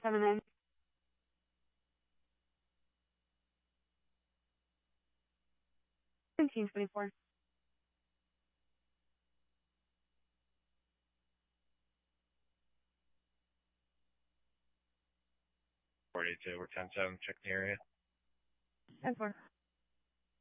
479. 1724. 42, we're 10-7, check the area. 10-4.